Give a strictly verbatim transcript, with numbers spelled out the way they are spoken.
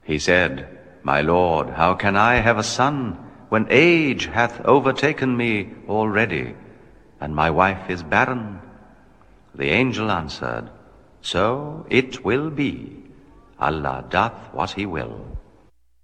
He said, My Lord, how can I have a son when age hath overtaken me already, and my wife is barren? The angel answered, So it will be. Allah doth what he will.